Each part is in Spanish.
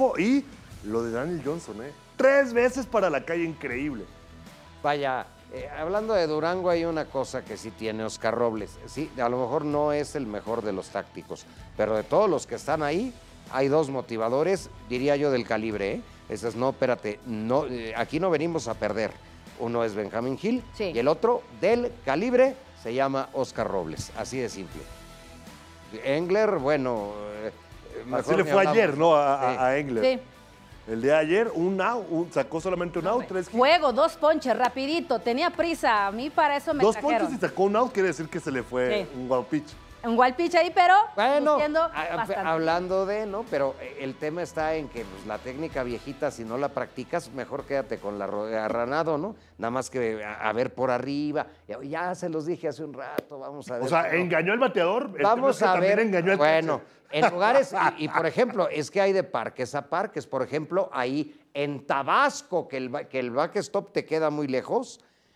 triunfo. Y lo de Daniel Johnson, 3 veces para la calle, increíble. Vaya, hablando de Durango, hay una cosa que sí tiene Oscar Robles. Sí, a lo mejor no es el mejor de los tácticos, pero de todos los que están ahí, hay 2 motivadores, diría yo, del calibre, ¿eh? Esas no, espérate, no, aquí no venimos a perder. Uno es Benjamín Gil y el otro del calibre se llama Oscar Robles, así de simple. Engler, bueno... Así le fue ayer, ¿no? A Engler. Sí. El día de ayer, sacó solamente un out, 3 hits. Fuego, 2 ponches, rapidito, tenía prisa. A mí para eso me 2 trajeron. ponches y sacó un out, quiere decir que se le fue un wild pitch. Un wild pitch ahí, pero bueno, bastante. hablando de, ¿no? Pero el tema está en que pues, la técnica viejita, si no la practicas, mejor quédate con la arranado, ¿no? Nada más que a ver por arriba. Ya se los dije hace un rato, vamos a ver. O sea, engañó al bateador. Vamos a ver. Engañó al bueno, en lugares, y por ejemplo, es que hay de parques a parques. Por ejemplo, ahí en Tabasco, que el backstop te queda muy lejos.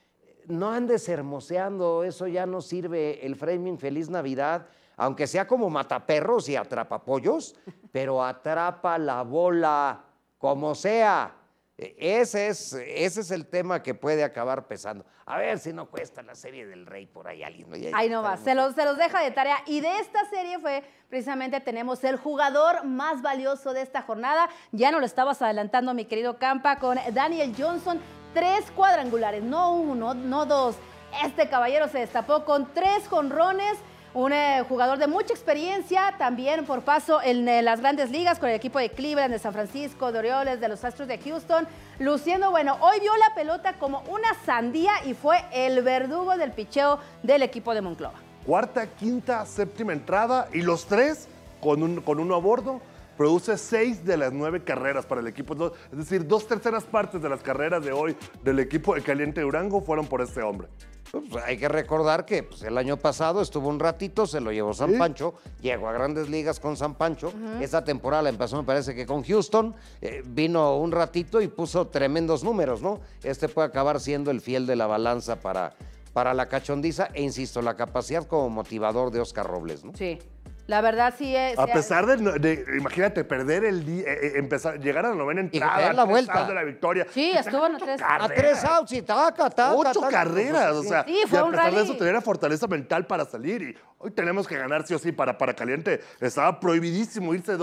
No andes hermoseando, eso ya no sirve. El framing Feliz Navidad, aunque sea como mataperros y atrapapollos, pero atrapa la bola, como sea. Ese es el tema que puede acabar pesando. A ver si no cuesta la serie del Rey por ahí alguien. Ahí no va, se los deja de tarea. Y de esta serie precisamente tenemos el jugador más valioso de esta jornada. Ya nos lo estabas adelantando, mi querido Campa, con Daniel Johnson. 3 cuadrangulares, no 1, no 2. Este caballero se destapó con 3 jonrones. Un jugador de mucha experiencia, también por paso en las grandes ligas con el equipo de Cleveland, de San Francisco, de Orioles, de los Astros de Houston, luciendo, bueno, hoy vio la pelota como una sandía y fue el verdugo del picheo del equipo de Monclova. Cuarta, quinta, séptima entrada y los 3 con uno a bordo. Produce 6 de las 9 carreras para el equipo. Es decir, 2/3 partes de las carreras de hoy del equipo de Caliente Durango fueron por este hombre. Pues hay que recordar que el año pasado estuvo un ratito, se lo llevó San Pancho, llegó a Grandes Ligas con San Pancho. Esta temporada empezó, me parece que con Houston, vino un ratito y puso tremendos números, ¿no? Este puede acabar siendo el fiel de la balanza para la cachondiza e insisto, la capacidad como motivador de Oscar Robles, ¿no? Sí. La verdad sí es. A pesar de imagínate, perder el día, llegar a la novena entrada, la vuelta de la victoria. Sí, estuvo a 3. A 3 outs y taca. 8 carreras, o sea, sí, y fue a un pesar de rally. eso tenía la fortaleza mental para salir y hoy tenemos que ganar sí o sí para Caliente. Estaba prohibidísimo irse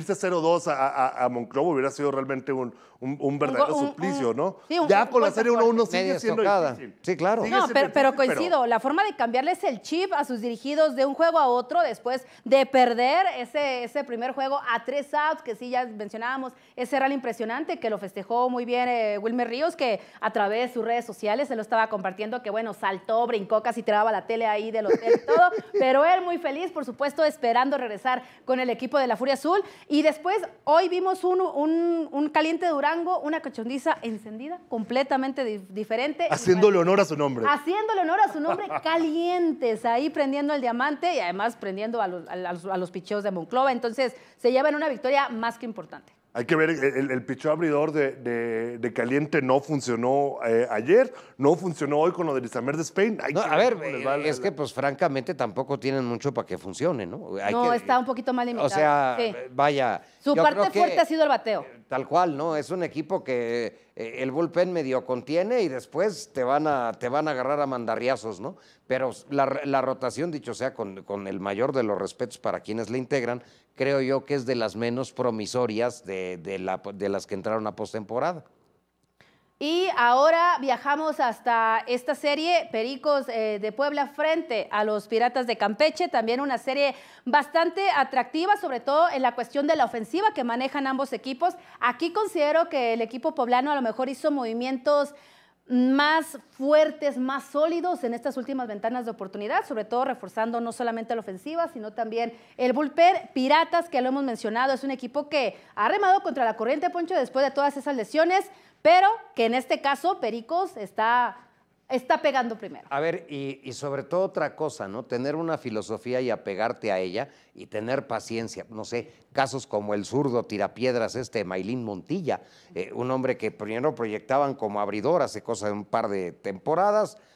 0-2 a Monclova, hubiera sido realmente un verdadero suplicio, ¿no? Sí, ya con la serie 1-1 sigue media siendo estocada. difícil. Sí, claro. No, pero coincido, la forma de cambiarles el chip a sus dirigidos de un juego a otro después de perder ese primer juego a 3 outs, que sí ya mencionábamos, ese rally impresionante que lo festejó muy bien Wilmer Ríos, que a través de sus redes sociales se lo estaba compartiendo, que bueno, saltó, brincó, casi tiraba la tele ahí del hotel y todo, pero él muy feliz, por supuesto, esperando regresar con el equipo de la Furia Azul. Y después, hoy vimos un Caliente Durango, una cachondiza encendida, completamente diferente. Haciéndole honor a su nombre. Haciéndole honor a su nombre, calientes, ahí prendiendo el diamante y además prendiendo a los picheos de Monclova. Entonces, se llevan una victoria más que importante. Hay que ver, el picheo abridor de Caliente no funcionó ayer, no funcionó hoy con lo de Lizamer de Spain. A ver, es que pues francamente tampoco tienen mucho para que funcione, ¿no? Está un poquito más limitado. O sea, sí. Vaya. Su parte fuerte ha sido el bateo. Tal cual, ¿no? Es un equipo que el bullpen medio contiene y después te van a agarrar a mandarriazos, ¿no? Pero la rotación, dicho sea con el mayor de los respetos para quienes la integran, creo yo que es de las menos promisorias de las que entraron a postemporada. Y ahora viajamos hasta esta serie, Pericos de Puebla frente a los Piratas de Campeche, también una serie bastante atractiva, sobre todo en la cuestión de la ofensiva que manejan ambos equipos. Aquí considero que el equipo poblano a lo mejor hizo movimientos más fuertes, más sólidos en estas últimas ventanas de oportunidad, sobre todo reforzando no solamente la ofensiva, sino también el bullpen. Piratas, que lo hemos mencionado, es un equipo que ha remado contra la corriente, Poncho, después de todas esas lesiones, pero que en este caso Pericos está pegando primero. A ver, y sobre todo otra cosa, ¿no? Tener una filosofía y apegarte a ella y tener paciencia. No sé, casos como el zurdo tirapiedras Maylin Montilla, un hombre que primero proyectaban como abridor hace cosa de un par de temporadas,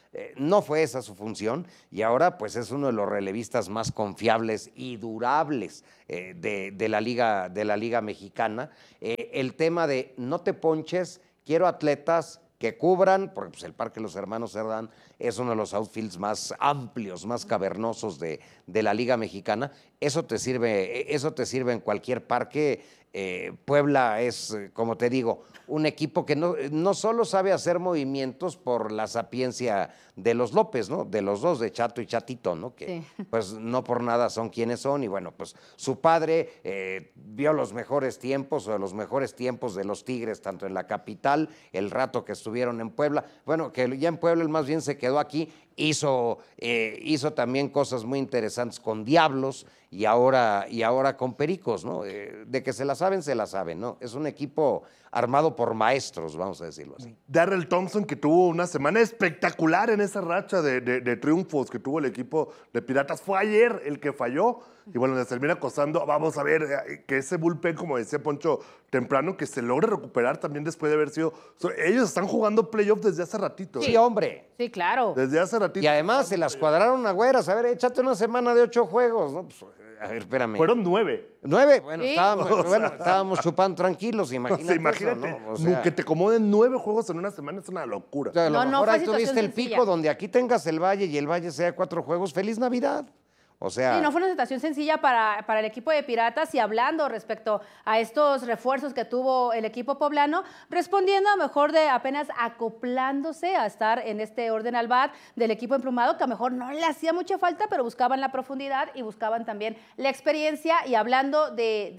No fue esa su función y ahora pues es uno de los relevistas más confiables y durables de la Liga Mexicana. El tema de no te ponches, quiero atletas que cubran, porque pues, el Parque Los Hermanos Cerdán es uno de los outfields más amplios, más cavernosos de la Liga Mexicana. Eso te sirve en cualquier parque. Puebla es, como te digo, un equipo que no solo sabe hacer movimientos por la sapiencia de los López, ¿no? De los dos, de Chato y Chatito, ¿no? Que pues no por nada son quienes son. Y bueno, pues su padre vio los mejores tiempos o de los mejores tiempos de los Tigres, tanto en la capital, el rato que estuvieron en Puebla. Bueno, que ya en Puebla él más bien se quedó aquí, hizo también cosas muy interesantes con Diablos y ahora con Pericos, ¿no? De que se la saben, ¿no? Es un equipo armado por maestros, vamos a decirlo así. Darrell Thompson, que tuvo una semana espectacular en esa racha de triunfos que tuvo el equipo de Piratas, fue ayer el que falló. Y bueno, les termina costando. Vamos a ver que ese bullpen, como decía Poncho temprano, que se logre recuperar también después de haber sido. Ellos están jugando playoff desde hace ratito. Sí, hombre. Sí, claro. Desde hace ratito. Y además se las cuadraron a güeras. A ver, échate una semana de 8 juegos, ¿no? Pues, a ver, espérame. Fueron 9. 9, bueno, Sí. estábamos chupando tranquilos, imagínate. O sea, imagínate, eso, ¿no? O sea, que te acomoden 9 juegos en una semana es una locura. o sea, a lo No, mejor fue ahí situación tuviste el sencilla. pico donde aquí tengas el Valle y el Valle sea 4 juegos. ¡Feliz Navidad! O sea, Sí, no fue una situación sencilla para el equipo de Piratas y hablando respecto a estos refuerzos que tuvo el equipo poblano, respondiendo a mejor de apenas acoplándose a estar en este orden al bat del equipo emplumado, que a lo mejor no le hacía mucha falta, pero buscaban la profundidad y buscaban también la experiencia y hablando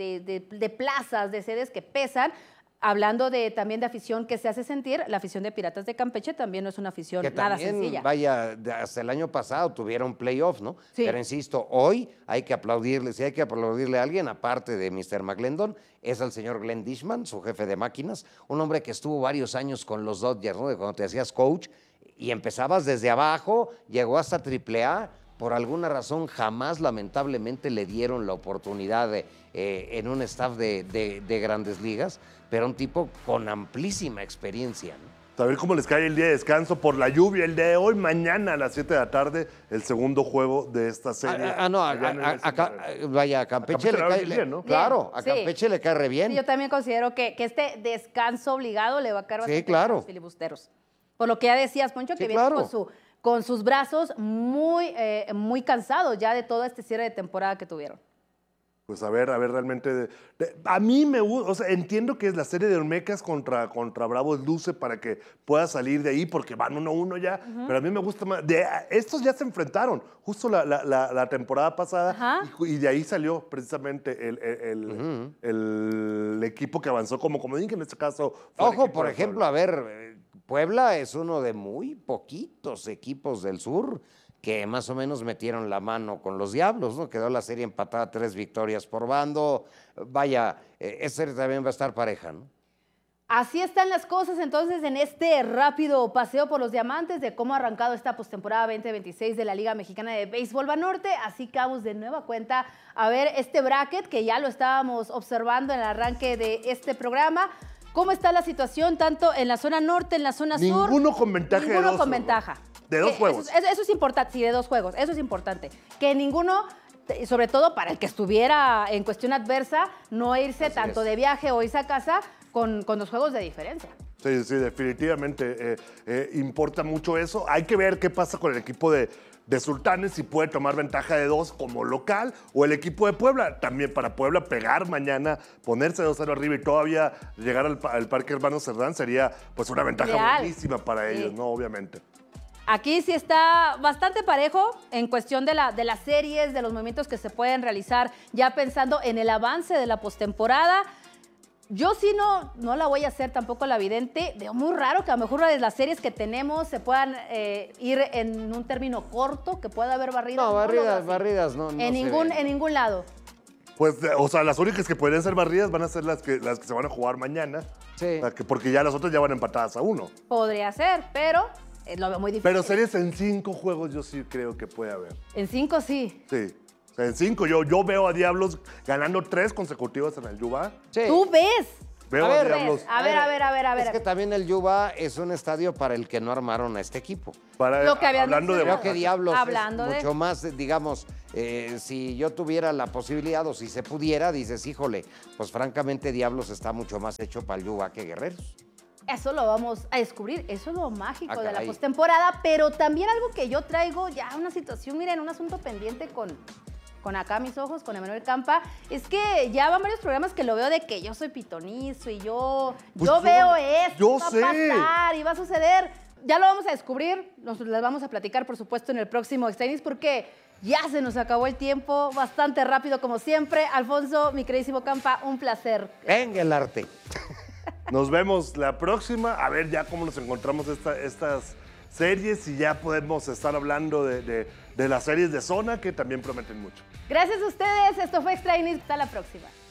de plazas, de sedes que pesan. Hablando también de afición que se hace sentir, la afición de Piratas de Campeche también no es una afición que nada también, sencilla. vaya, hasta el año pasado tuvieron playoff, ¿no? Sí. Pero insisto, hoy hay que aplaudirle, si hay que aplaudirle a alguien, aparte de Mr. McGlendon, es al señor Glenn Dishman, su jefe de máquinas, un hombre que estuvo varios años con los Dodgers, ¿no? De cuando te hacías coach y empezabas desde abajo, llegó hasta AAA. Por alguna razón jamás, lamentablemente, le dieron la oportunidad en un staff de Grandes Ligas, pero un tipo con amplísima experiencia, ¿no? A ver cómo les cae el día de descanso por la lluvia el día de hoy. Mañana a las 7 de la tarde, el segundo juego de esta serie. Vaya, a Campeche le le va cae bien, ¿no? Claro, a Sí. Campeche le cae re bien. Sí, yo también considero que este descanso obligado le va a caer Sí, bastante claro. a los filibusteros. Por lo que ya decías, Poncho, que Sí, viene claro. con sus brazos muy cansados ya de todo este cierre de temporada que tuvieron. Pues a ver realmente. A mí me gusta, o sea, entiendo que es la serie de Olmecas contra Bravos luce para que pueda salir de ahí porque van 1-1 ya, pero a mí me gusta más. Estos ya se enfrentaron justo la temporada pasada y de ahí salió precisamente el equipo que avanzó como comodín, que en este caso fue el Ojo, equipo por de ejemplo, Puebla. a ver, Puebla es uno de muy poquitos equipos del sur que más o menos metieron la mano con los Diablos, ¿no? Quedó la serie empatada, 3 victorias por bando. Vaya, esa serie también va a estar pareja, ¿no? Así están las cosas entonces en este rápido paseo por los diamantes de cómo ha arrancado esta postemporada 2026 de la Liga Mexicana de Béisbol Banorte. Así que vamos de nueva cuenta a ver este bracket que ya lo estábamos observando en el arranque de este programa. ¿Cómo está la situación tanto en la zona norte, en la zona sur? Ninguno con ventaja de Ninguno dos con juegos. ventaja. De 2 juegos. Eso es importante, sí, de 2 juegos. Eso es importante. Que ninguno, sobre todo para el que estuviera en cuestión adversa, no irse Así tanto es. de viaje o irse a casa con 2 juegos de diferencia. Sí, definitivamente importa mucho eso. Hay que ver qué pasa con el equipo de Sultanes, si puede tomar ventaja de 2 como local, o el equipo de Puebla. También para Puebla pegar mañana, ponerse 2-0 arriba y todavía llegar al Parque Hermanos Cerdán sería pues una ventaja Ideal. buenísima para Sí. ellos, ¿no? Obviamente. Aquí sí está bastante parejo en cuestión de las series, de los movimientos que se pueden realizar, ya pensando en el avance de la postemporada. Yo sí no la voy a hacer tampoco la vidente. Veo muy raro que a lo mejor de las series que tenemos se puedan ir en un término corto, que pueda haber barridas. No, lo veo así. barridas no. En ningún lado. Pues, o sea, las únicas que podrían ser barridas van a ser las que se van a jugar mañana. Sí. O sea, porque ya las otras ya van empatadas a 1. Podría ser, pero lo veo muy difícil. Pero series en 5 juegos yo sí creo que puede haber. En 5 sí. Sí. O sea, en 5 yo veo a Diablos ganando 3 consecutivos en el Yuba. Sí. ¿Tú ves? Veo A a ver, Diablos. A ver. Es que también el Yuba es un estadio para el que no armaron a este equipo. Lo que habías hablando de mencionado. Creo que Diablos Hablando es de- mucho más, digamos, si yo tuviera la posibilidad o si se pudiera, dices, híjole, pues francamente Diablos está mucho más hecho para el Yuba que Guerreros. Eso lo vamos a descubrir, eso es lo mágico Ah, de la caray. postemporada, pero también algo que yo traigo ya una situación, miren, un asunto pendiente con acá mis ojos, con Emanuel Campa, es que ya van varios programas que lo veo de que yo soy pitonizo y yo Pues veo esto, yo va sé. a pasar y va a suceder. Ya lo vamos a descubrir, nos las vamos a platicar, por supuesto, en el próximo Extra Innings, porque ya se nos acabó el tiempo, bastante rápido como siempre. Alfonso, mi queridísimo Campa, un placer. Venga el arte. Nos vemos la próxima. A ver ya cómo nos encontramos estas series y ya podemos estar hablando de las series de zona que también prometen mucho. Gracias a ustedes, esto fue Extra Innings, hasta la próxima.